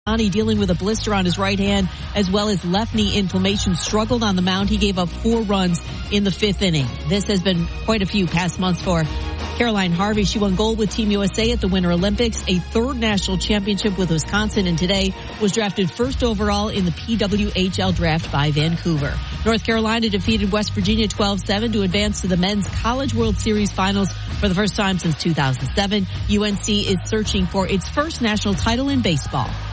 dealing with a blister on his right hand as well as left knee inflammation, struggled on the mound. He gave up 4 runs in the 5th inning. This has been quite a few past months for Caroline Harvey. She won gold with Team USA at the Winter Olympics, a 3rd national championship with Wisconsin, and today was drafted 1st overall in the PWHL draft by Vancouver. North Carolina defeated West Virginia 12-7 to advance to the Men's College World Series Finals for the first time since 2007. UNC is searching for its first national title in baseball.